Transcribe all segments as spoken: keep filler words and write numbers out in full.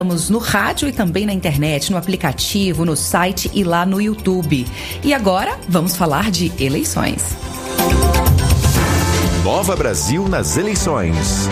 No rádio e também na internet, no aplicativo, no site e lá no YouTube. E agora, vamos falar de eleições. Nova Brasil nas eleições.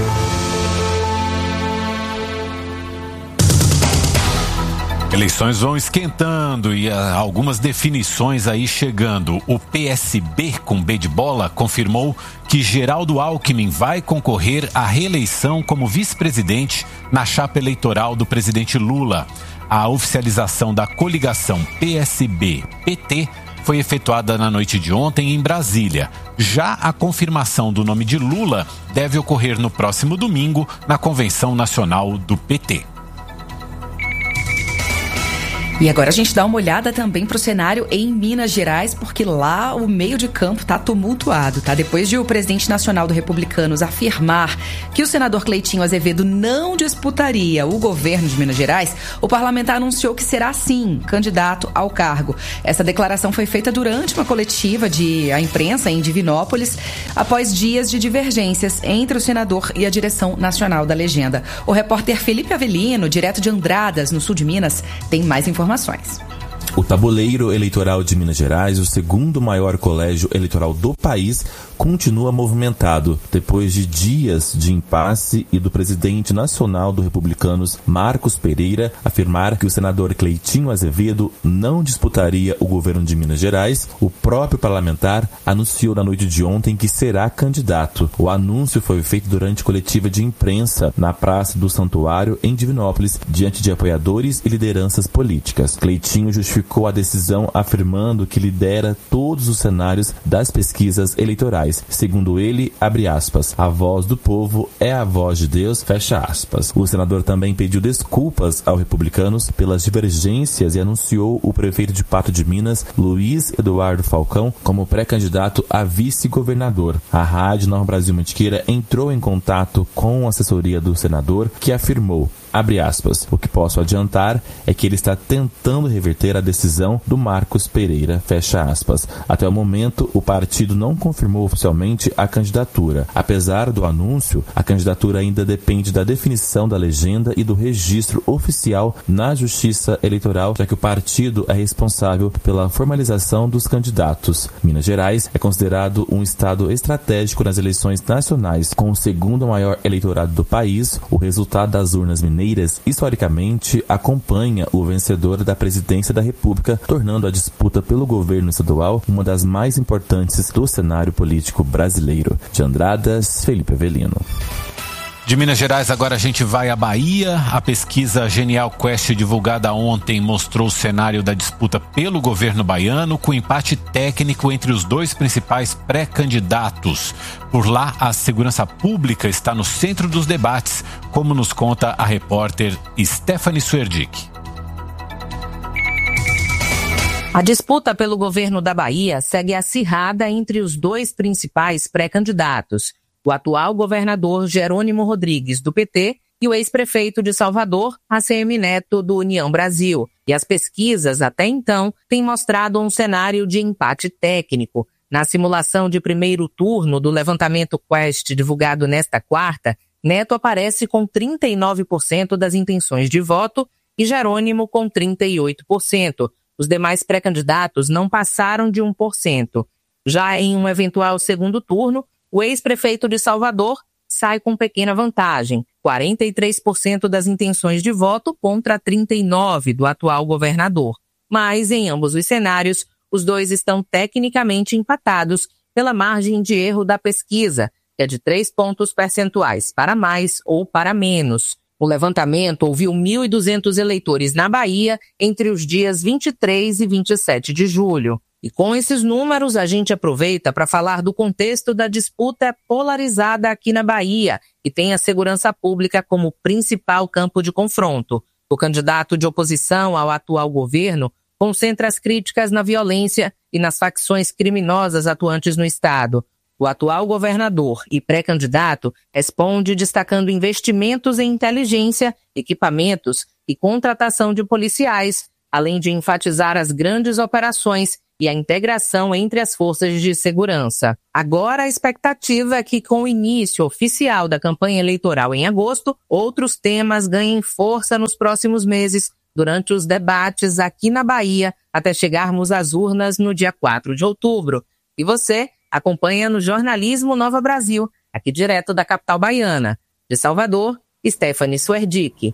Eleições vão esquentando e ah, algumas definições aí chegando. O P S B, com B de bola, confirmou que Geraldo Alckmin vai concorrer à reeleição como vice-presidente na chapa eleitoral do presidente Lula. A oficialização da coligação P S B-P T foi efetuada na noite de ontem em Brasília. Já a confirmação do nome de Lula deve ocorrer no próximo domingo na Convenção Nacional do P T. E agora a gente dá uma olhada também para o cenário em Minas Gerais, porque lá o meio de campo está tumultuado, tá? Depois de o presidente nacional do Republicanos afirmar que o senador Cleitinho Azevedo não disputaria o governo de Minas Gerais, o parlamentar anunciou que será sim candidato ao cargo. Essa declaração foi feita durante uma coletiva de a imprensa em Divinópolis, após dias de divergências entre o senador e a direção nacional da legenda. O repórter Felipe Avelino, direto de Andradas, no sul de Minas, tem mais informações. Informações. O tabuleiro eleitoral de Minas Gerais, o segundo maior colégio eleitoral do país, continua movimentado depois de dias de impasse e do presidente nacional do Republicanos, Marcos Pereira, afirmar que o senador Cleitinho Azevedo não disputaria o governo de Minas Gerais. O próprio parlamentar anunciou na noite de ontem que será candidato. O anúncio foi feito durante coletiva de imprensa na Praça do Santuário, em Divinópolis, diante de apoiadores e lideranças políticas. Cleitinho justificou a decisão afirmando que lidera todos os cenários das pesquisas eleitorais. Segundo ele, abre aspas, a voz do povo é a voz de Deus, fecha aspas. O senador também pediu desculpas aos republicanos pelas divergências e anunciou o prefeito de Pato de Minas, Luiz Eduardo Falcão, como pré-candidato a vice-governador. A Rádio Nova Brasil Mantiqueira entrou em contato com a assessoria do senador, que afirmou, abre aspas, o que posso adiantar é que ele está tentando reverter a decisão do Marcos Pereira, fecha aspas. Até o momento, o partido não confirmou oficialmente a candidatura. Apesar do anúncio, a candidatura ainda depende da definição da legenda e do registro oficial na Justiça Eleitoral, já que o partido é responsável pela formalização dos candidatos. Minas Gerais é considerado um estado estratégico nas eleições nacionais, com o segundo maior eleitorado do país. O resultado das urnas mineiras, historicamente, acompanha o vencedor da presidência da República, tornando a disputa pelo governo estadual uma das mais importantes do cenário político brasileiro. De Andradas, Felipe Avelino. De Minas Gerais, agora a gente vai à Bahia. A pesquisa Genial Quest, divulgada ontem, mostrou o cenário da disputa pelo governo baiano, com empate técnico entre os dois principais pré-candidatos. Por lá, a segurança pública está no centro dos debates, como nos conta a repórter Stephanie Suerdick. A disputa pelo governo da Bahia segue acirrada entre os dois principais pré-candidatos, o atual governador Jerônimo Rodrigues, do P T, e o ex-prefeito de Salvador, A C M Neto, do União Brasil. E as pesquisas, até então, têm mostrado um cenário de empate técnico. Na simulação de primeiro turno do levantamento Quest, divulgado nesta quarta, Neto aparece com trinta e nove por cento das intenções de voto e Jerônimo com trinta e oito por cento. Os demais pré-candidatos não passaram de um por cento. Já em um eventual segundo turno, o ex-prefeito de Salvador sai com pequena vantagem, quarenta e três por cento das intenções de voto contra trinta e nove por cento do atual governador. Mas, em ambos os cenários, os dois estão tecnicamente empatados pela margem de erro da pesquisa, que é de três pontos percentuais, para mais ou para menos. O levantamento ouviu mil e duzentos eleitores na Bahia entre os dias vinte e três e vinte e sete de julho. E com esses números, a gente aproveita para falar do contexto da disputa polarizada aqui na Bahia, que tem a segurança pública como principal campo de confronto. O candidato de oposição ao atual governo concentra as críticas na violência e nas facções criminosas atuantes no estado. O atual governador e pré-candidato responde destacando investimentos em inteligência, equipamentos e contratação de policiais, além de enfatizar as grandes operações e a integração entre as forças de segurança. Agora, a expectativa é que, com o início oficial da campanha eleitoral em agosto, outros temas ganhem força nos próximos meses, durante os debates aqui na Bahia, até chegarmos às urnas no dia quatro de outubro. E você acompanha no Jornalismo Nova Brasil, aqui direto da capital baiana. De Salvador, Stephanie Suerdick.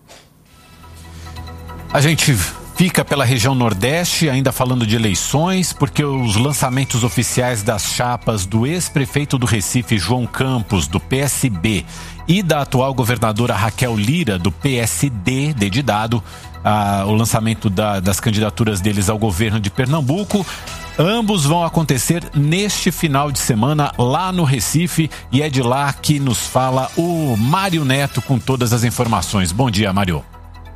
A gente fica pela região Nordeste, ainda falando de eleições, porque os lançamentos oficiais das chapas do ex-prefeito do Recife, João Campos, do P S B, e da atual governadora Raquel Lira, do P S D, D de dado, ah, o lançamento da, das candidaturas deles ao governo de Pernambuco, ambos vão acontecer neste final de semana lá no Recife, e é de lá que nos fala o Mário Neto com todas as informações. Bom dia, Mário.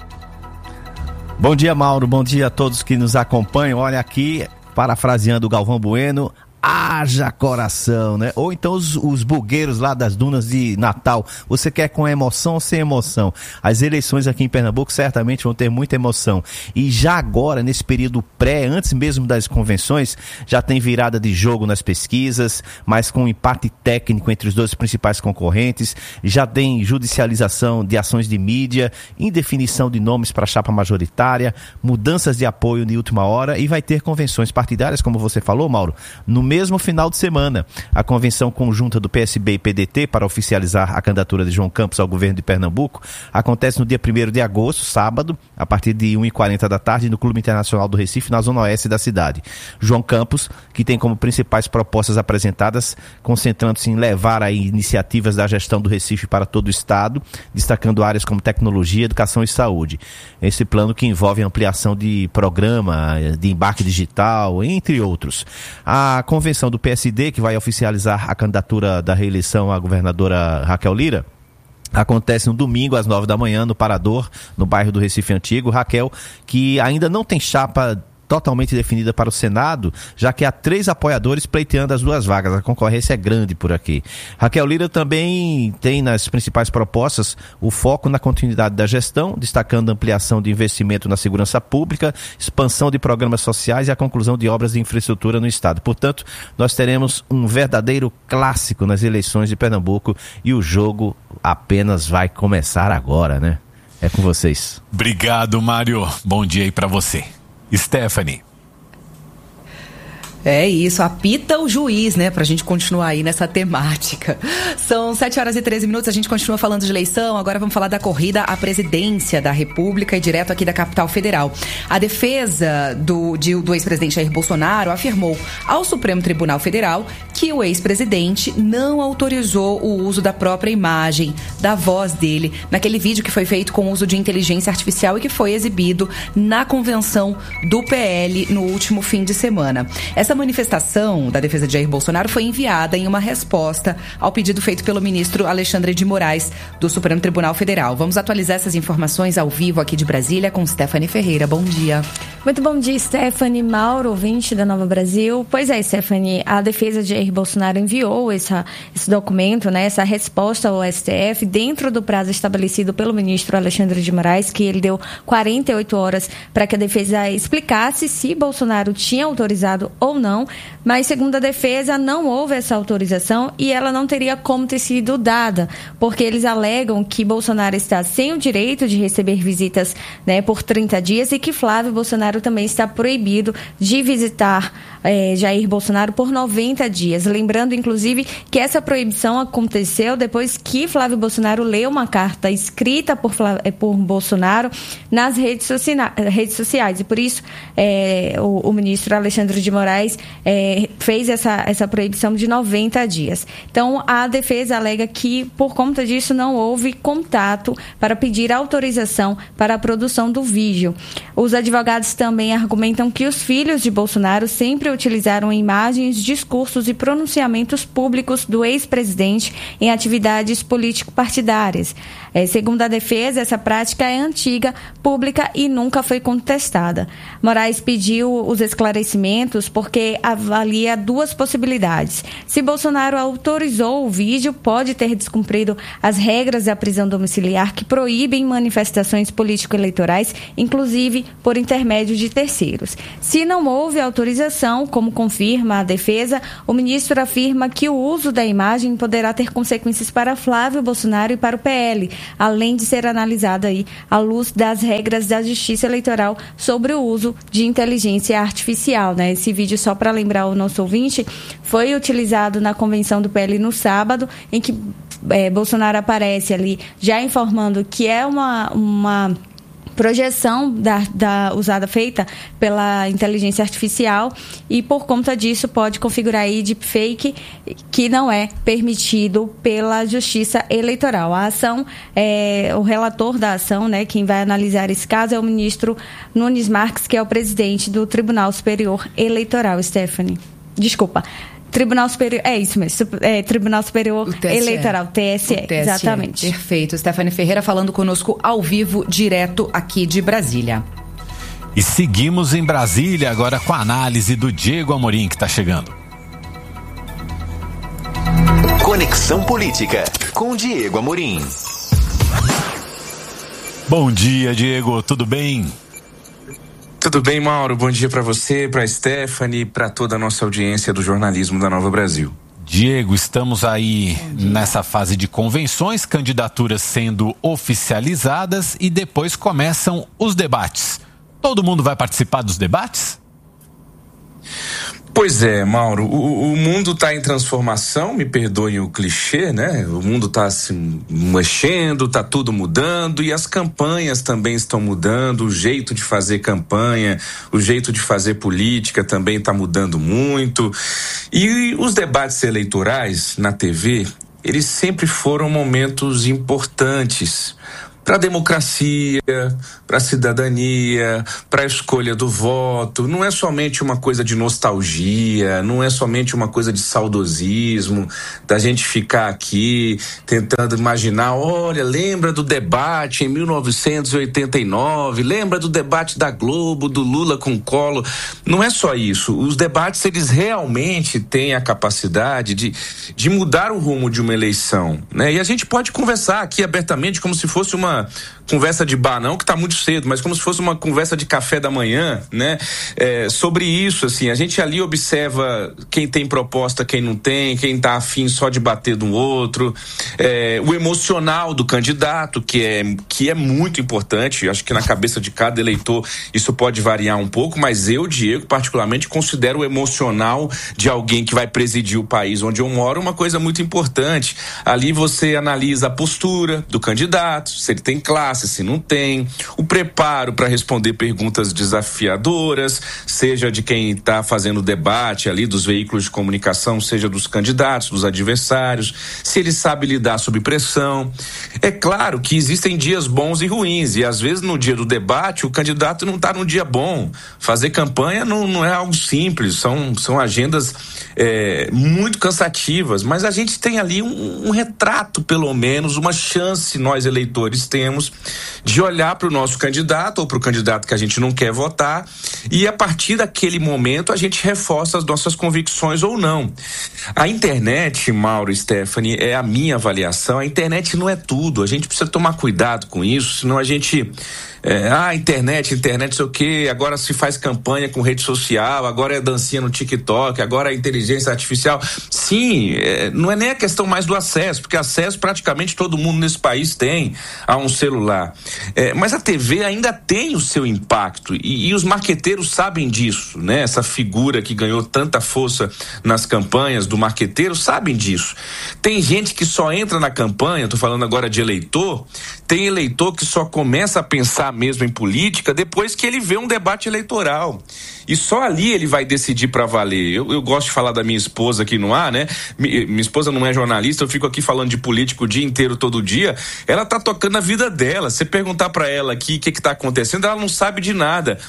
Bom dia, Mauro. Bom dia a todos que nos acompanham. Olha aqui, parafraseando o Galvão Bueno, haja coração, né? Ou então os, os bugueiros lá das dunas de Natal. Você quer com emoção ou sem emoção? As eleições aqui em Pernambuco certamente vão ter muita emoção. E já agora, nesse período pré, antes mesmo das convenções, já tem virada de jogo nas pesquisas, mas com empate técnico entre os dois principais concorrentes. Já tem judicialização de ações de mídia, indefinição de nomes para a chapa majoritária, mudanças de apoio de última hora, e vai ter convenções partidárias, como você falou, Mauro, no mesmo final de semana. A convenção conjunta do P S B e P D T para oficializar a candidatura de João Campos ao governo de Pernambuco acontece no dia primeiro de agosto, sábado, a partir de uma e quarenta da tarde, no Clube Internacional do Recife, na zona oeste da cidade. João Campos, que tem como principais propostas apresentadas, concentrando-se em levar aí iniciativas da gestão do Recife para todo o estado, destacando áreas como tecnologia, educação e saúde. Esse plano que envolve ampliação de programa, de embarque digital, entre outros. A convenção do P S D, que vai oficializar a candidatura da reeleição à governadora Raquel Lira, acontece no domingo às nove da manhã no Parador, no bairro do Recife Antigo. Raquel, que ainda não tem chapa totalmente definida para o Senado, já que há três apoiadores pleiteando as duas vagas. A concorrência é grande por aqui. Raquel Lira também tem nas principais propostas o foco na continuidade da gestão, destacando a ampliação de investimento na segurança pública, expansão de programas sociais e a conclusão de obras de infraestrutura no estado. Portanto, nós teremos um verdadeiro clássico nas eleições de Pernambuco, e o jogo apenas vai começar agora, né? É com vocês. Obrigado, Mário. Bom dia aí pra você. Stephanie. É isso, apita o juiz, né, pra gente continuar aí nessa temática. São sete horas e treze minutos, a gente continua falando de eleição, agora vamos falar da corrida à presidência da República e direto aqui da capital federal. A defesa do, de, do ex-presidente Jair Bolsonaro afirmou ao Supremo Tribunal Federal que o ex-presidente não autorizou o uso da própria imagem, da voz dele, naquele vídeo que foi feito com o uso de inteligência artificial e que foi exibido na convenção do P L no último fim de semana. Essa manifestação da defesa de Jair Bolsonaro foi enviada em uma resposta ao pedido feito pelo ministro Alexandre de Moraes, do Supremo Tribunal Federal. Vamos atualizar essas informações ao vivo aqui de Brasília com Stephanie Ferreira. Bom dia. Muito bom dia, Stephanie, Mauro, ouvinte da Nova Brasil. Pois é, Stephanie, a defesa de Jair Bolsonaro enviou essa, esse documento, né, essa resposta ao S T F dentro do prazo estabelecido pelo ministro Alexandre de Moraes, que ele deu quarenta e oito horas para que a defesa explicasse se Bolsonaro tinha autorizado ou não, mas segundo a defesa não houve essa autorização e ela não teria como ter sido dada, porque eles alegam que Bolsonaro está sem o direito de receber visitas, né, por trinta dias e que Flávio Bolsonaro também está proibido de visitar é, Jair Bolsonaro por noventa dias. Lembrando, inclusive, que essa proibição aconteceu depois que Flávio Bolsonaro leu uma carta escrita por, Flávio, por Bolsonaro nas redes, socia- redes sociais e por isso é, o, o ministro Alexandre de Moraes É, fez essa, essa proibição de noventa dias. Então, a defesa alega que, por conta disso, não houve contato para pedir autorização para a produção do vídeo. Os advogados também argumentam que os filhos de Bolsonaro sempre utilizaram imagens, discursos e pronunciamentos públicos do ex-presidente em atividades político-partidárias. É, segundo a defesa, essa prática é antiga, pública e nunca foi contestada. Moraes pediu os esclarecimentos porque avalia duas possibilidades. Se Bolsonaro autorizou o vídeo, pode ter descumprido as regras da prisão domiciliar que proíbem manifestações político-eleitorais, inclusive por intermédio de terceiros. Se não houve autorização, como confirma a defesa, o ministro afirma que o uso da imagem poderá ter consequências para Flávio Bolsonaro e para o P L, além de ser analisada aí à luz das regras da Justiça Eleitoral sobre o uso de inteligência artificial, né? Esse vídeo, só para lembrar o nosso ouvinte, foi utilizado na convenção do P L no sábado, em que é, Bolsonaro aparece ali já informando que é uma... uma projeção da, da, usada, feita pela inteligência artificial, e por conta disso pode configurar aí deepfake, que não é permitido pela Justiça Eleitoral. A ação, é, o relator da ação, né, quem vai analisar esse caso é o ministro Nunes Marques, que é o presidente do Tribunal Superior Eleitoral. Stephanie, desculpa. Tribunal Superior, é isso mesmo, é, Tribunal Superior Eleitoral, T S E, exatamente. Perfeito. Stephanie Ferreira falando conosco ao vivo, direto aqui de Brasília. E seguimos em Brasília agora com a análise do Diego Amorim, que está chegando. Conexão Política, com Diego Amorim. Bom dia, Diego, tudo bem? Tudo bem, Mauro? Bom dia para você, para Stephanie, para toda a nossa audiência do jornalismo da Nova Brasil. Diego, estamos aí nessa fase de convenções, candidaturas sendo oficializadas e depois começam os debates. Todo mundo vai participar dos debates? Pois é, Mauro, o, o mundo está em transformação, me perdoem o clichê, né? O mundo está se mexendo, está tudo mudando e as campanhas também estão mudando, o jeito de fazer campanha, o jeito de fazer política também está mudando muito. E os debates eleitorais na T V, eles sempre foram momentos importantes para a democracia, para a cidadania, para a escolha do voto. Não é somente uma coisa de nostalgia, não é somente uma coisa de saudosismo, da gente ficar aqui tentando imaginar, olha, lembra do debate em mil novecentos e oitenta e nove, lembra do debate da Globo, do Lula com Collor. Não é só isso. Os debates, eles realmente têm a capacidade de, de mudar o rumo de uma eleição, né? E a gente pode conversar aqui abertamente como se fosse uma conversa de bar, não que está muito cedo, mas como se fosse uma conversa de café da manhã, né? É, sobre isso, assim, a gente ali observa quem tem proposta, quem não tem, quem está afim só de bater do outro, é, o emocional do candidato, que é, que é muito importante. Acho que na cabeça de cada eleitor isso pode variar um pouco, mas eu, Diego, particularmente considero o emocional de alguém que vai presidir o país onde eu moro uma coisa muito importante. Ali você analisa a postura do candidato, se ele tem classe, se não tem, o preparo para responder perguntas desafiadoras, seja de quem está fazendo o debate ali, dos veículos de comunicação, seja dos candidatos, dos adversários, se ele sabe lidar sob pressão. É claro que existem dias bons e ruins, e às vezes no dia do debate o candidato não está num dia bom. Fazer campanha não, não é algo simples, são, são agendas é, muito cansativas, mas a gente tem ali um, um retrato, pelo menos, uma chance, nós eleitores temos, de olhar para o nosso candidato ou para o candidato que a gente não quer votar, e a partir daquele momento a gente reforça as nossas convicções ou não. A internet, Mauro e Stephanie, é a minha avaliação, a internet não é tudo, a gente precisa tomar cuidado com isso, senão a gente... É, ah, internet, internet, sei o quê, agora se faz campanha com rede social, agora é dancinha no TikTok, agora é inteligência artificial. Sim, é, não é nem a questão mais do acesso, porque acesso praticamente todo mundo nesse país tem a um celular. É, mas a T V ainda tem o seu impacto e, e os marqueteiros sabem disso, né? Essa figura que ganhou tanta força nas campanhas do marqueteiro sabem disso. Tem gente que só entra na campanha, tô falando agora de eleitor, tem eleitor que só começa a pensar mesmo em política depois que ele vê um debate eleitoral. E só ali ele vai decidir para valer. Eu, eu gosto de falar da minha esposa aqui no ar, né? Minha, minha esposa não é jornalista, eu fico aqui falando de política o dia inteiro, todo dia. Ela tá tocando a vida dela. Você perguntar para ela aqui o que que tá acontecendo, ela não sabe de nada.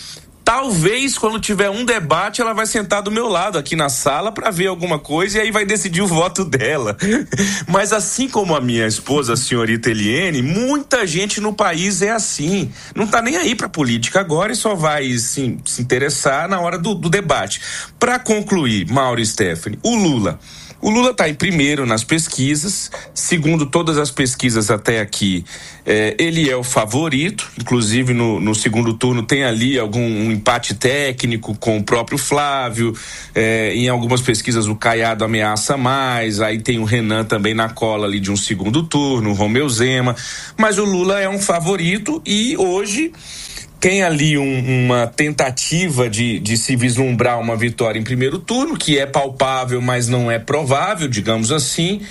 talvez quando tiver um debate ela vai sentar do meu lado aqui na sala para ver alguma coisa e aí vai decidir o voto dela. Mas assim como a minha esposa, a senhorita Eliene, muita gente no país é assim, não tá nem aí pra política agora e só vai sim, se interessar na hora do, do debate. Para concluir, Mauro e Stephanie, o Lula O Lula está em primeiro nas pesquisas, segundo todas as pesquisas até aqui, é, ele é o favorito, inclusive no, no segundo turno tem ali algum um empate técnico com o próprio Flávio, é, em algumas pesquisas o Caiado ameaça mais, aí tem o Renan também na cola ali de um segundo turno, o Romeu Zema, mas o Lula é um favorito e hoje tem ali um, uma tentativa de, de se vislumbrar uma vitória em primeiro turno, que é palpável, mas não é provável, digamos assim.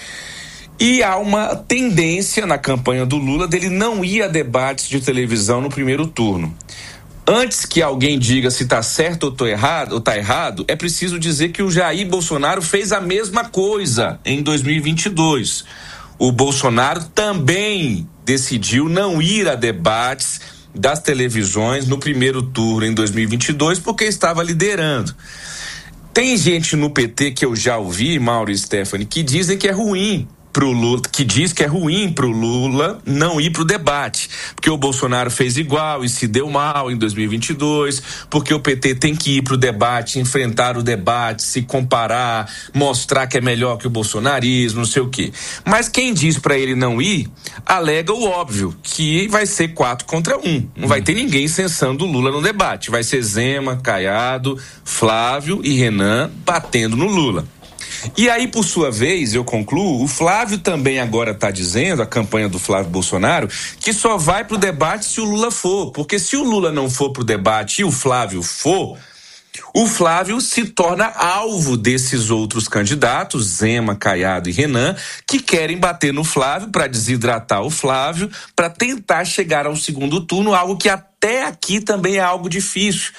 E há uma tendência na campanha do Lula dele não ir a debates de televisão no primeiro turno. Antes que alguém diga se está certo ou, tô errado, ou tá errado, é preciso dizer que o Jair Bolsonaro fez a mesma coisa em dois mil e vinte e dois. O Bolsonaro também decidiu não ir a debates das televisões no primeiro turno em dois mil e vinte e dois porque estava liderando. Tem gente no P T que eu já ouvi, Mauro e Stephanie, que dizem que é ruim pro Lula, que diz que é ruim pro Lula não ir pro debate, porque o Bolsonaro fez igual e se deu mal em dois mil e vinte e dois, porque o P T tem que ir pro debate, enfrentar o debate, se comparar, mostrar que é melhor que o bolsonarismo, não sei o quê. Mas quem diz para ele não ir, alega o óbvio, que vai ser quatro contra um. Não vai ter ninguém censando o Lula no debate. Vai ser Zema, Caiado, Flávio e Renan batendo no Lula. E aí, por sua vez, eu concluo, o Flávio também agora está dizendo, a campanha do Flávio Bolsonaro, que só vai pro debate se o Lula for, porque se o Lula não for pro debate e o Flávio for, o Flávio se torna alvo desses outros candidatos, Zema, Caiado e Renan, que querem bater no Flávio para desidratar o Flávio, para tentar chegar ao segundo turno, algo que até aqui também é algo difícil.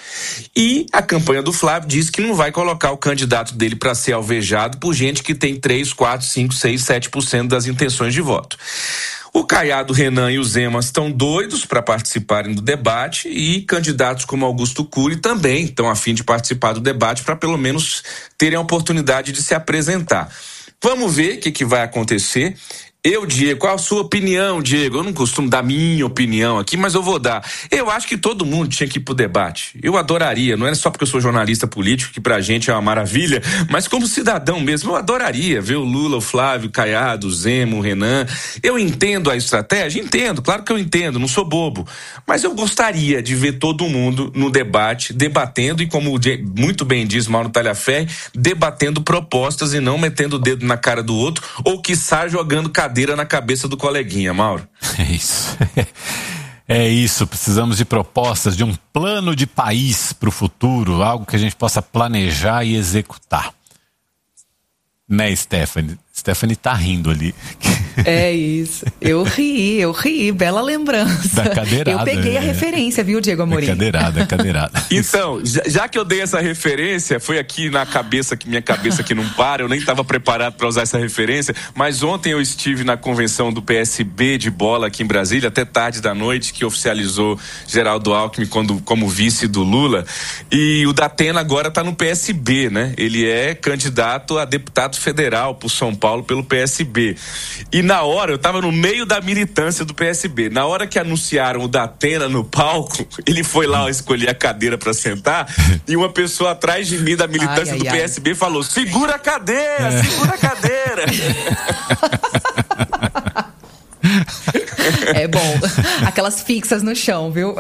E a campanha do Flávio diz que não vai colocar o candidato dele para ser alvejado por gente que tem três, quatro, cinco, seis, sete por cento das intenções de voto. O Caiado, Renan e o Zema estão doidos para participarem do debate e candidatos como Augusto Cury também estão a fim de participar do debate para pelo menos terem a oportunidade de se apresentar. Vamos ver o que, que vai acontecer. Eu, Diego, qual a sua opinião, Diego? Eu não costumo dar minha opinião aqui, mas eu vou dar. Eu acho que todo mundo tinha que ir pro debate. Eu adoraria, não é só porque eu sou jornalista político, que pra gente é uma maravilha, mas como cidadão mesmo, eu adoraria ver o Lula, o Flávio, o Caiado, o Zema, o Renan. Eu entendo a estratégia? Entendo, claro que eu entendo, não sou bobo. Mas eu gostaria de ver todo mundo no debate, debatendo, e como muito bem diz Mauro Talhaferri, debatendo propostas e não metendo o dedo na cara do outro, ou quiçá jogando cadeira na cabeça do coleguinha, Mauro. É isso. É isso, precisamos de propostas, de um plano de país para o futuro, algo que a gente possa planejar e executar. Né, Stephanie? Stephanie tá rindo ali. É isso. Eu ri, eu ri. Bela lembrança. Da cadeirada. Eu peguei a é. referência, viu, Diego Amorim? É cadeirada, é cadeirada. Então, já, já que eu dei essa referência, foi aqui na cabeça, que minha cabeça que não para, eu nem estava preparado para usar essa referência, mas ontem eu estive na convenção do P S B de bola aqui em Brasília, até tarde da noite, que oficializou Geraldo Alckmin quando, como vice do Lula, e o Datena agora está no P S B, né? Ele é candidato a deputado federal por São Paulo pelo P S B. E na hora, eu estava no meio da militância do P S B, na hora que anunciaram o Datena no palco, ele foi lá escolher a cadeira para sentar, e uma pessoa atrás de mim da militância ai, ai, do P S B ai. falou: segura a cadeira, é. segura a cadeira. É bom, aquelas fixas no chão, viu?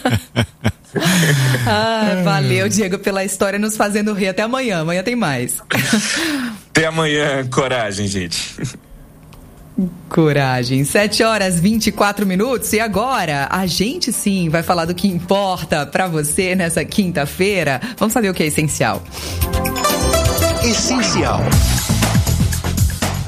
Ah, valeu, Diego, pela história, nos fazendo rir. Até amanhã, amanhã tem mais. Até amanhã, coragem, gente. Coragem. sete horas e vinte e quatro minutos. E agora, a gente sim vai falar do que importa pra você nessa quinta-feira. Vamos saber o que é essencial. Essencial.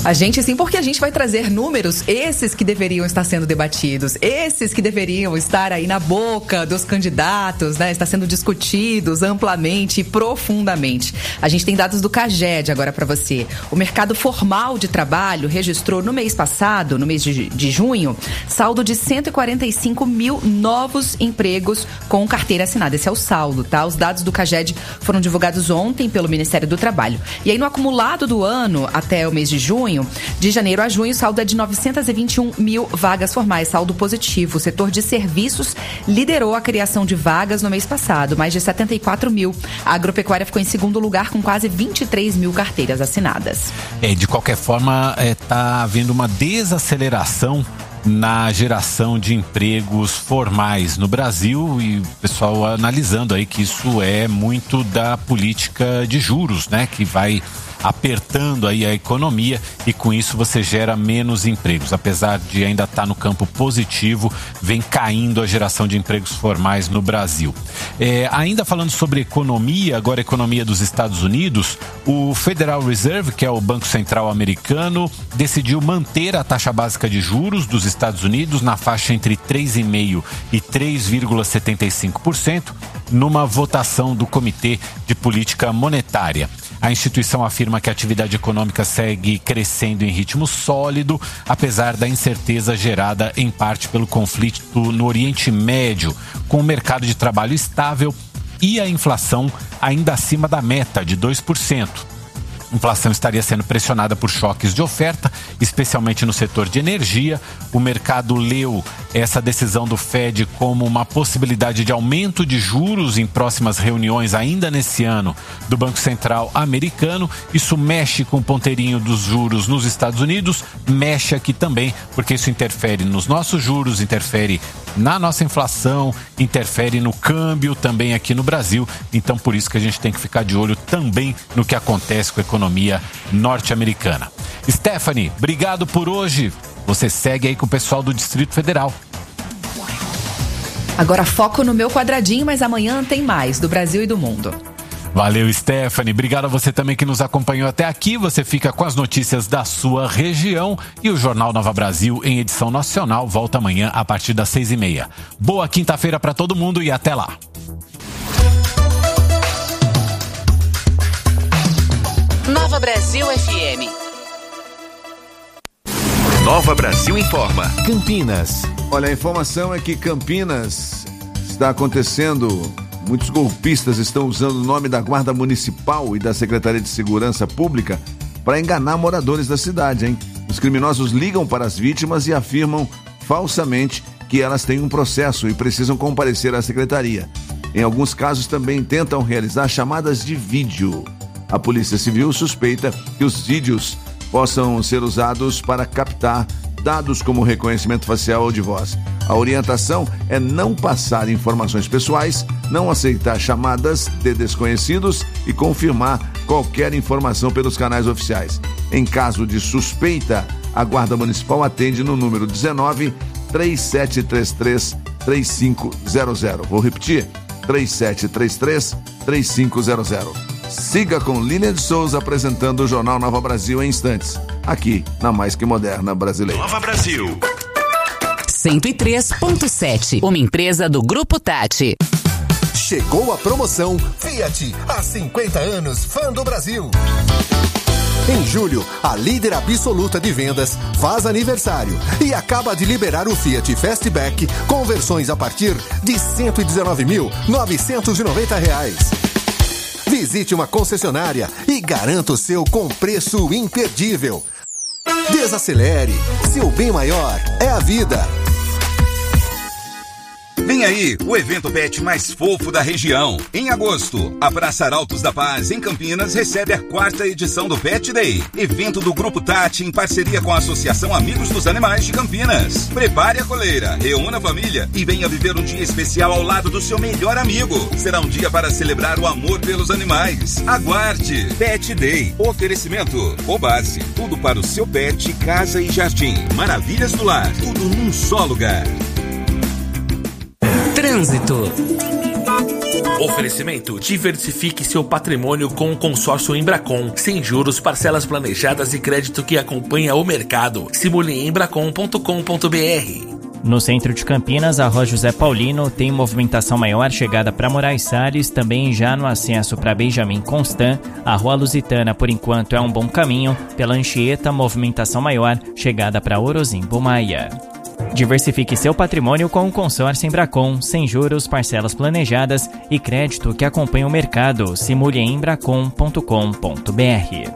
A gente sim, porque a gente vai trazer números, esses que deveriam estar sendo debatidos, esses que deveriam estar aí na boca dos candidatos, né? Está sendo discutidos amplamente e profundamente. A gente tem dados do CAGED agora para você. O mercado formal de trabalho registrou no mês passado, no mês de, de junho, saldo de cento e quarenta e cinco mil novos empregos com carteira assinada. Esse é o saldo, tá? Os dados do CAGED foram divulgados ontem pelo Ministério do Trabalho. E aí no acumulado do ano, até o mês de junho, de janeiro a junho, o saldo é de novecentos e vinte e um mil vagas formais, saldo positivo. O setor de serviços liderou a criação de vagas no mês passado, mais de setenta e quatro mil. A agropecuária ficou em segundo lugar com quase vinte e três mil carteiras assinadas. É, de qualquer forma, está havendo uma desaceleração na geração de empregos formais no Brasil, e o pessoal analisando aí que isso é muito da política de juros, né, que vai apertando aí a economia, e com isso você gera menos empregos. Apesar de ainda estar no campo positivo, vem caindo a geração de empregos formais no Brasil. É, ainda falando sobre economia, agora economia dos Estados Unidos, o Federal Reserve, que é o Banco Central americano, decidiu manter a taxa básica de juros dos Estados Unidos na faixa entre três vírgula cinco por cento e três vírgula setenta e cinco por cento numa votação do Comitê de Política Monetária. A instituição afirma que a atividade econômica segue crescendo em ritmo sólido, apesar da incerteza gerada em parte pelo conflito no Oriente Médio, com o mercado de trabalho estável e a inflação ainda acima da meta de dois por cento. A inflação estaria sendo pressionada por choques de oferta, especialmente no setor de energia. O mercado leu essa decisão do Fed como uma possibilidade de aumento de juros em próximas reuniões ainda nesse ano do Banco Central americano. Isso mexe com o ponteirinho dos juros nos Estados Unidos, mexe aqui também, porque isso interfere nos nossos juros, interfere na nossa inflação, interfere no câmbio também aqui no Brasil. Então, por isso que a gente tem que ficar de olho também no que acontece com a economia norte-americana. Stephanie, obrigado por hoje. Você segue aí com o pessoal do Distrito Federal. Agora foco no meu quadradinho, mas amanhã tem mais do Brasil e do mundo. Valeu, Stephanie. Obrigado a você também que nos acompanhou até aqui. Você fica com as notícias da sua região, e o Jornal Nova Brasil, em edição nacional, volta amanhã a partir das seis e meia. Boa quinta-feira para todo mundo e até lá. Nova Brasil F M. Nova Brasil informa. Campinas. Olha, a informação é que Campinas está acontecendo. Muitos golpistas estão usando o nome da Guarda Municipal e da Secretaria de Segurança Pública para enganar moradores da cidade, hein? Os criminosos ligam para as vítimas e afirmam falsamente que elas têm um processo e precisam comparecer à secretaria. Em alguns casos também tentam realizar chamadas de vídeo. A Polícia Civil suspeita que os vídeos possam ser usados para captar dados como reconhecimento facial ou de voz. A orientação é não passar informações pessoais, não aceitar chamadas de desconhecidos e confirmar qualquer informação pelos canais oficiais. Em caso de suspeita, a Guarda Municipal atende no número dezenove, três sete três três, três cinco zero zero. Vou repetir, três sete três três, três cinco zero zero. Siga com Lilian de Souza apresentando o Jornal Nova Brasil em instantes, aqui na Mais Que Moderna Brasileira. Nova Brasil. cento e três ponto sete, uma empresa do Grupo Tati. Chegou a promoção Fiat, há cinquenta anos, fã do Brasil. Em julho, a líder absoluta de vendas faz aniversário e acaba de liberar o Fiat Fastback com versões a partir de cento e dezenove mil, novecentos e noventa reais. Visite uma concessionária e garanta o seu com preço imperdível. Desacelere, seu bem maior é a vida. Vem aí, o evento pet mais fofo da região. Em agosto, a Praça Arautos da Paz, em Campinas, recebe a quarta edição do Pet Day. Evento do Grupo Tati, em parceria com a Associação Amigos dos Animais de Campinas. Prepare a coleira, reúna a família e venha viver um dia especial ao lado do seu melhor amigo. Será um dia para celebrar o amor pelos animais. Aguarde! Pet Day. Oferecimento. Obase. Tudo para o seu pet, casa e jardim. Maravilhas do lar. Tudo num só lugar. Trânsito. Oferecimento: diversifique seu patrimônio com o consórcio Embracon, sem juros, parcelas planejadas e crédito que acompanha o mercado. Simule em embracon ponto com ponto b r. No centro de Campinas, a Rua José Paulino tem movimentação maior chegada para Moraes Salles, também já no acesso para Benjamin Constant. A Rua Lusitana, por enquanto, é um bom caminho. Pela Anchieta, movimentação maior chegada para Orozimbo Maia. Diversifique seu patrimônio com o consórcio Embracon, sem juros, parcelas planejadas e crédito que acompanha o mercado. Simule em embracon ponto com ponto b r.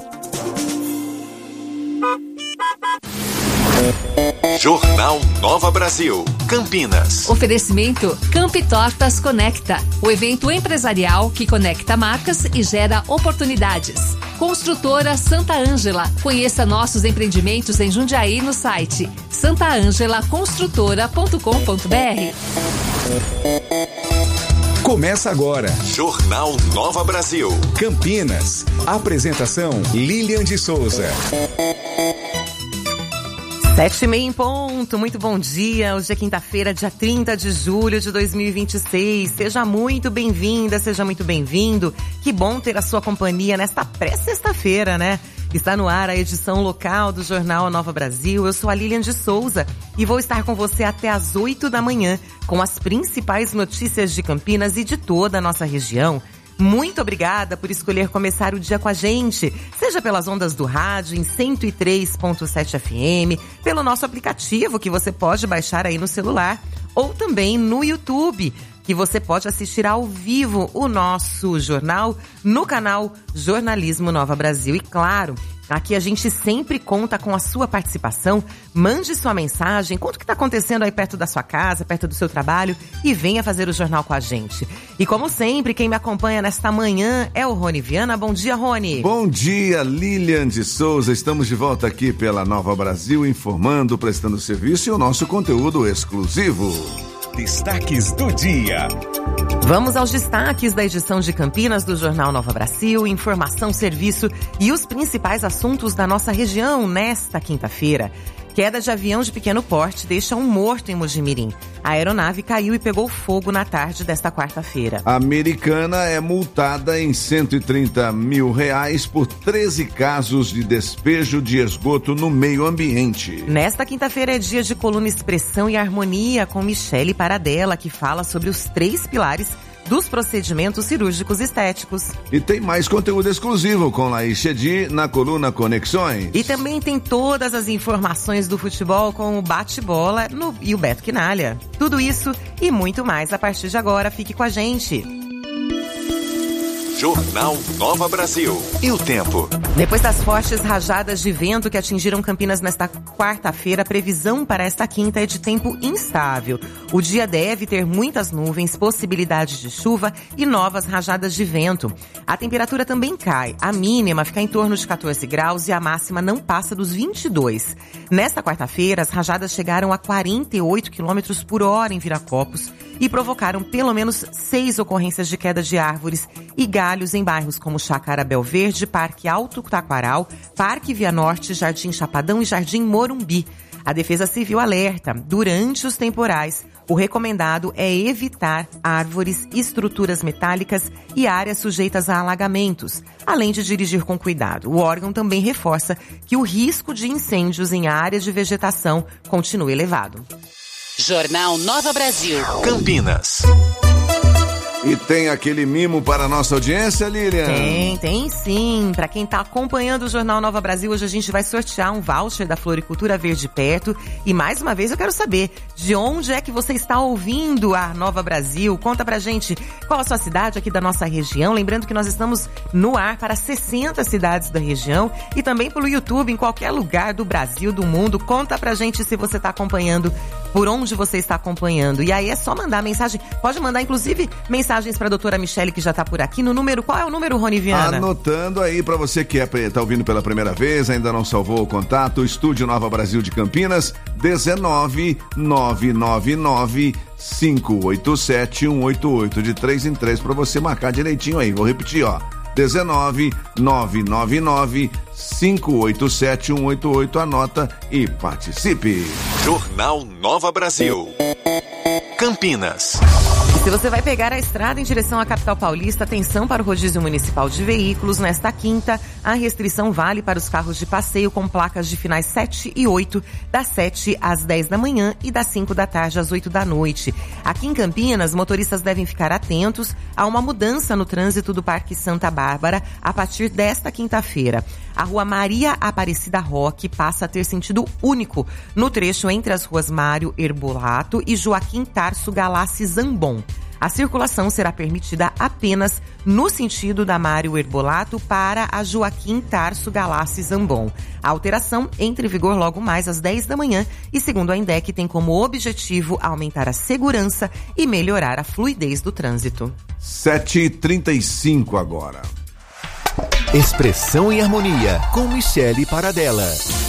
Jornal Nova Brasil, Campinas. Oferecimento Campi Tortas Conecta, o evento empresarial que conecta marcas e gera oportunidades. Construtora Santa Ângela. Conheça nossos empreendimentos em Jundiaí no site santa ângela construtora ponto com ponto b r. Começa agora. Jornal Nova Brasil, Campinas. Apresentação: Lilian de Souza. Sete e meia em ponto, muito bom dia. Hoje é quinta-feira, dia trinta de julho de dois mil e vinte e seis. Seja muito bem-vinda, seja muito bem-vindo. Que bom ter a sua companhia nesta pré-sexta-feira, né? Está no ar a edição local do Jornal Nova Brasil. Eu sou a Lilian de Souza e vou estar com você até às oito da manhã com as principais notícias de Campinas e de toda a nossa região. Muito obrigada por escolher começar o dia com a gente, seja pelas ondas do rádio em cento e três ponto sete F M, pelo nosso aplicativo que você pode baixar aí no celular, ou também no YouTube, que você pode assistir ao vivo o nosso jornal no canal Jornalismo Nova Brasil. E claro, aqui a gente sempre conta com a sua participação. Mande sua mensagem, conta o que está acontecendo aí perto da sua casa, perto do seu trabalho e venha fazer o jornal com a gente. E como sempre, quem me acompanha nesta manhã é o Rony Viana. Bom dia, Rony. Bom dia, Lilian de Souza. Estamos de volta aqui pela Nova Brasil, informando, prestando serviço e o nosso conteúdo exclusivo. Destaques do dia. Vamos aos destaques da edição de Campinas do Jornal Nova Brasil, informação, serviço e os principais assuntos da nossa região nesta quinta-feira. Queda de avião de pequeno porte deixa um morto em Mojimirim. A aeronave caiu e pegou fogo na tarde desta quarta-feira. A Americana é multada em cento e trinta mil reais por treze casos de despejo de esgoto no meio ambiente. Nesta quinta-feira é dia de coluna Expressão e Harmonia com Michele Paradella, que fala sobre os três pilares dos procedimentos cirúrgicos estéticos. E tem mais conteúdo exclusivo com Laís Chedi na coluna Conexões. E também tem todas as informações do futebol com o bate-bola no, e o Beto Quinalha. Tudo isso e muito mais a partir de agora. Fique com a gente. Jornal Nova Brasil. E o tempo? Depois das fortes rajadas de vento que atingiram Campinas nesta quarta-feira, a previsão para esta quinta é de tempo instável. O dia deve ter muitas nuvens, possibilidade de chuva e novas rajadas de vento. A temperatura também cai. A mínima fica em torno de catorze graus e a máxima não passa dos vinte e dois. Nesta quarta-feira, as rajadas chegaram a quarenta e oito quilômetros por hora em Viracopos e provocaram pelo menos seis ocorrências de queda de árvores e galhos em bairros como Chácara Belverde, Parque Alto Taquaral, Parque Via Norte, Jardim Chapadão e Jardim Morumbi. A Defesa Civil alerta, durante os temporais, o recomendado é evitar árvores, estruturas metálicas e áreas sujeitas a alagamentos, além de dirigir com cuidado. O órgão também reforça que o risco de incêndios em áreas de vegetação continua elevado. Jornal Nova Brasil, Campinas. E tem aquele mimo para a nossa audiência, Lilian? Tem, tem sim. Para quem está acompanhando o Jornal Nova Brasil, hoje a gente vai sortear um voucher da Floricultura Verde Perto. E mais uma vez eu quero saber de onde é que você está ouvindo a Nova Brasil. Conta pra gente qual a sua cidade aqui da nossa região. Lembrando que nós estamos no ar para sessenta cidades da região e também pelo YouTube em qualquer lugar do Brasil, do mundo. Conta pra gente se você está acompanhando, por onde você está acompanhando. E aí é só mandar mensagem. Pode mandar, inclusive, mensagem mensagens para a doutora Michele, que já está por aqui, no número, qual é o número, Rony Viana? Anotando aí para você que está ouvindo pela primeira vez, ainda não salvou o contato, Estúdio Nova Brasil de Campinas, dezenove nove nove nove cinco oito sete um oito oito, de três em três, para você marcar direitinho aí. Vou repetir, ó, dezenove nove nove nove cinco oito sete um oito oito, anota e participe. Jornal Nova Brasil, Campinas. Se você vai pegar a estrada em direção à capital paulista, atenção para o rodízio municipal de veículos. Nesta quinta, a restrição vale para os carros de passeio com placas de finais sete e oito, das sete às dez da manhã e das cinco da tarde às oito da noite. Aqui em Campinas, motoristas devem ficar atentos a uma mudança no trânsito do Parque Santa Bárbara a partir desta quinta-feira. A rua Maria Aparecida Roque passa a ter sentido único no trecho entre as ruas Mário Herbolato e Joaquim Tarso Galassi Zambon. A circulação será permitida apenas no sentido da Mário Herbolato para a Joaquim Tarso Galassi Zambon. A alteração entra em vigor logo mais às dez da manhã e, segundo a INDEC, tem como objetivo aumentar a segurança e melhorar a fluidez do trânsito. sete e trinta e cinco agora. Expressão e Harmonia, com Michele Paradella.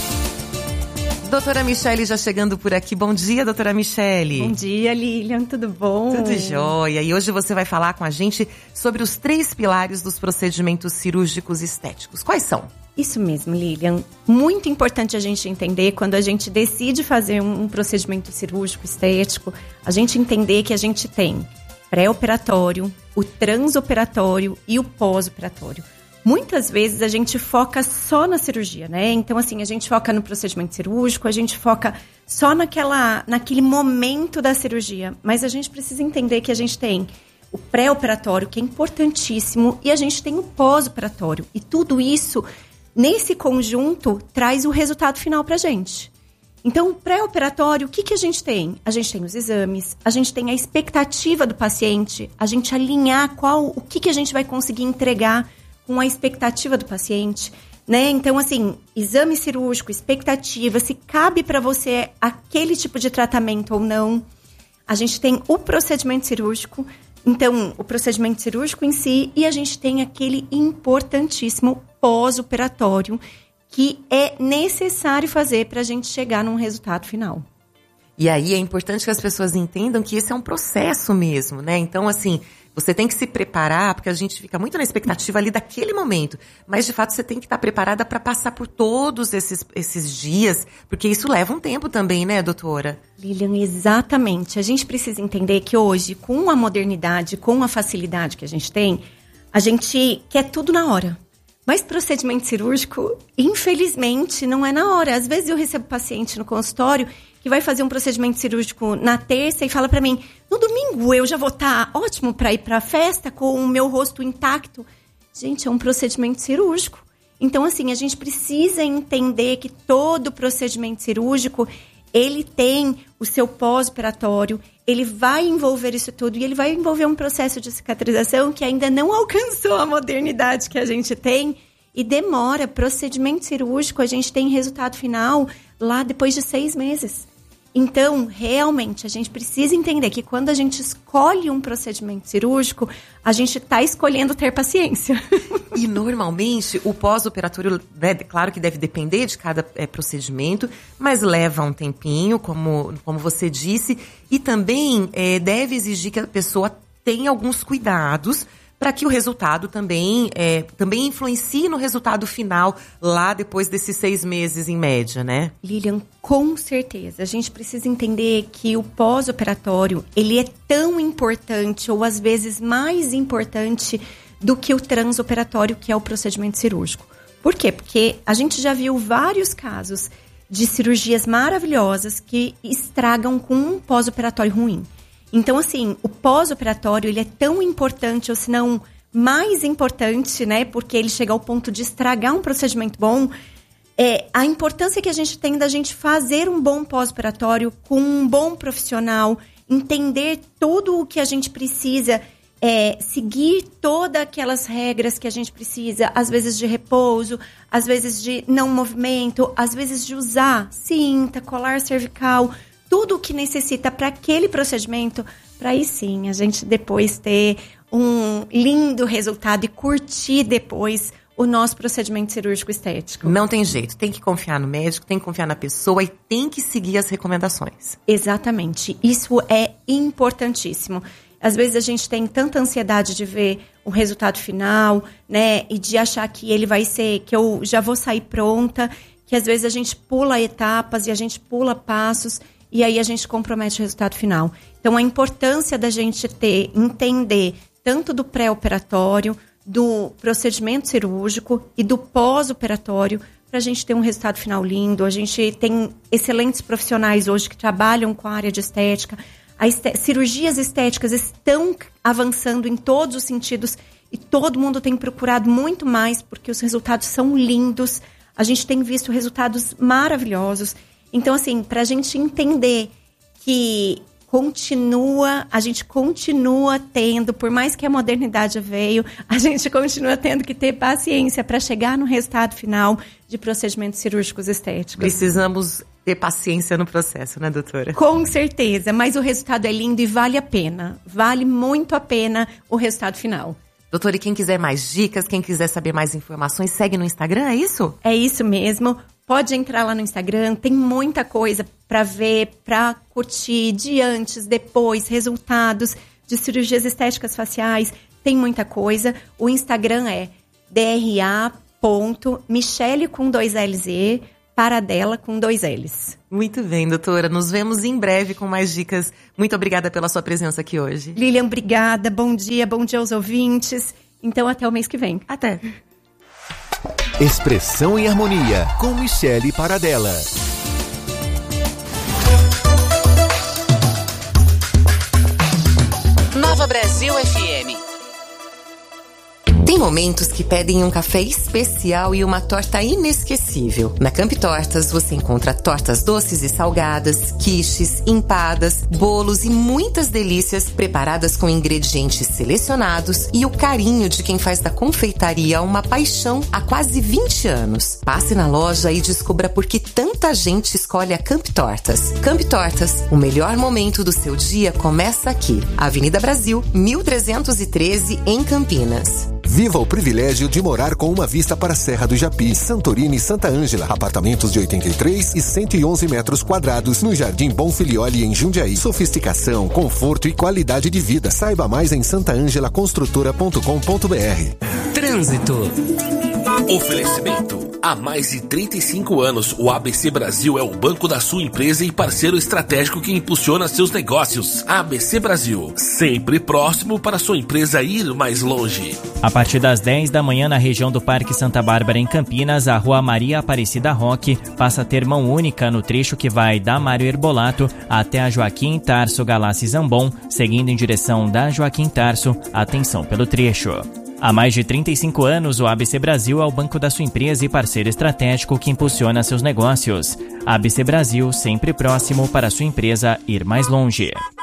Doutora Michele já chegando por aqui. Bom dia, doutora Michele. Bom dia, Lilian. Tudo bom? Tudo jóia. E hoje você vai falar com a gente sobre os três pilares dos procedimentos cirúrgicos estéticos. Quais são? Isso mesmo, Lilian. Muito importante a gente entender quando a gente decide fazer um procedimento cirúrgico estético, a gente entender que a gente tem pré-operatório, o transoperatório e o pós-operatório. Muitas vezes a gente foca só na cirurgia, né? Então, assim, a gente foca no procedimento cirúrgico, a gente foca só naquela, naquele momento da cirurgia. Mas a gente precisa entender que a gente tem o pré-operatório, que é importantíssimo, e a gente tem o pós-operatório. E tudo isso, nesse conjunto, traz o resultado final pra gente. Então, o pré-operatório, o que, que a gente tem? A gente tem os exames, a gente tem a expectativa do paciente, a gente alinhar qual, o que, que a gente vai conseguir entregar com a expectativa do paciente, né? Então, assim, exame cirúrgico, expectativa, se cabe para você aquele tipo de tratamento ou não. A gente tem o procedimento cirúrgico, então, o procedimento cirúrgico em si, e a gente tem aquele importantíssimo pós-operatório que é necessário fazer para a gente chegar num resultado final. E aí é importante que as pessoas entendam que esse é um processo mesmo, né? Então, assim, você tem que se preparar, porque a gente fica muito na expectativa ali daquele momento. Mas, de fato, você tem que estar preparada para passar por todos esses, esses dias, porque isso leva um tempo também, né, doutora? Lilian, exatamente. A gente precisa entender que hoje, com a modernidade, com a facilidade que a gente tem, a gente quer tudo na hora. Mas procedimento cirúrgico, infelizmente, não é na hora. Às vezes eu recebo paciente no consultório que vai fazer um procedimento cirúrgico na terça e fala pra mim, no domingo eu já vou estar ótimo pra ir pra festa com o meu rosto intacto. Gente, é um procedimento cirúrgico. Então, assim, a gente precisa entender que todo procedimento cirúrgico, ele tem o seu pós-operatório, ele vai envolver isso tudo e ele vai envolver um processo de cicatrização que ainda não alcançou a modernidade que a gente tem e demora. Procedimento cirúrgico, a gente tem resultado final lá depois de seis meses. Então, realmente, a gente precisa entender que quando a gente escolhe um procedimento cirúrgico, a gente está escolhendo ter paciência. E, normalmente, o pós-operatório, né, claro que deve depender de cada é, procedimento, mas leva um tempinho, como, como você disse, e também é, deve exigir que a pessoa tenha alguns cuidados para que o resultado também, é, também influencie no resultado final lá depois desses seis meses em média, né? Lilian, com certeza. A gente precisa entender que o pós-operatório, ele é tão importante ou às vezes mais importante do que o transoperatório, que é o procedimento cirúrgico. Por quê? Porque a gente já viu vários casos de cirurgias maravilhosas que estragam com um pós-operatório ruim. Então, assim, o pós-operatório, ele é tão importante, ou se não mais importante, né? Porque ele chega ao ponto de estragar um procedimento bom. É, a importância que a gente tem da gente fazer um bom pós-operatório com um bom profissional, entender tudo o que a gente precisa, é, seguir todas aquelas regras que a gente precisa, às vezes de repouso, às vezes de não movimento, às vezes de usar cinta, colar cervical, tudo o que necessita para aquele procedimento, para aí sim a gente depois ter um lindo resultado e curtir depois o nosso procedimento cirúrgico estético. Não tem jeito, tem que confiar no médico, tem que confiar na pessoa e tem que seguir as recomendações. Exatamente, isso é importantíssimo. Às vezes a gente tem tanta ansiedade de ver o resultado final, né, e de achar que ele vai ser, que eu já vou sair pronta, que às vezes a gente pula etapas e a gente pula passos. e aí a gente compromete o resultado final. Então, a importância da gente ter, entender tanto do pré-operatório, do procedimento cirúrgico e do pós-operatório, para a gente ter um resultado final lindo. A gente tem excelentes profissionais hoje que trabalham com a área de estética. As este- cirurgias estéticas estão avançando em todos os sentidos e todo mundo tem procurado muito mais porque os resultados são lindos. A gente tem visto resultados maravilhosos. Então, assim, para a gente entender que continua, a gente continua tendo, por mais que a modernidade veio, a gente continua tendo que ter paciência para chegar no resultado final de procedimentos cirúrgicos estéticos. Precisamos ter paciência no processo, né, doutora? Com certeza, mas o resultado é lindo e vale a pena. Vale muito a pena o resultado final. Doutora, e quem quiser mais dicas, quem quiser saber mais informações, segue no Instagram, é isso? É isso mesmo. Pode entrar lá no Instagram, tem muita coisa para ver, para curtir, de antes, depois, resultados de cirurgias estéticas faciais, tem muita coisa. O Instagram é dra.michele com dois L's e Paradela com dois L's. Muito bem, doutora. Nos vemos em breve com mais dicas. Muito obrigada pela sua presença aqui hoje. Lilian, obrigada. Bom dia, bom dia aos ouvintes. Então, até o mês que vem. Até. Expressão em Harmonia, com Michele Paradela. Nova Brasil F M. Tem momentos que pedem um café especial e uma torta inesquecível. Na Camp Tortas você encontra tortas doces e salgadas, quiches, empadas, bolos e muitas delícias preparadas com ingredientes selecionados e o carinho de quem faz da confeitaria uma paixão há quase vinte anos. Passe na loja e descubra por que tanta gente escolhe a Camp Tortas. Camp Tortas, o melhor momento do seu dia começa aqui. Avenida Brasil, mil trezentos e treze, em Campinas. Viva o privilégio de morar com uma vista para a Serra do Japi, Santorini e Santa Ângela. Apartamentos de oitenta e três e cento e onze metros quadrados no Jardim Bonfilioli, em Jundiaí. Sofisticação, conforto e qualidade de vida. Saiba mais em santa ângela construtora ponto com ponto b r. Trânsito. Oferecimento. Há mais de trinta e cinco anos, o A B C Brasil é o banco da sua empresa e parceiro estratégico que impulsiona seus negócios. A B C Brasil, sempre próximo para sua empresa ir mais longe. A partir das dez da manhã, na região do Parque Santa Bárbara, em Campinas, a Rua Maria Aparecida Roque passa a ter mão única no trecho que vai da Mário Herbolato até a Joaquim Tarso Galassi Zambon, seguindo em direção da Joaquim Tarso. Atenção pelo trecho. Há mais de trinta e cinco anos, o A B C Brasil é o banco da sua empresa e parceiro estratégico que impulsiona seus negócios. A B C Brasil, sempre próximo para sua empresa ir mais longe.